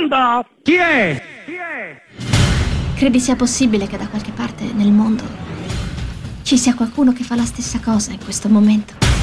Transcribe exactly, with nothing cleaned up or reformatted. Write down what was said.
Pronto? Chi è? Credi sia possibile che da qualche parte nel mondo ci sia qualcuno che fa la stessa cosa in questo momento?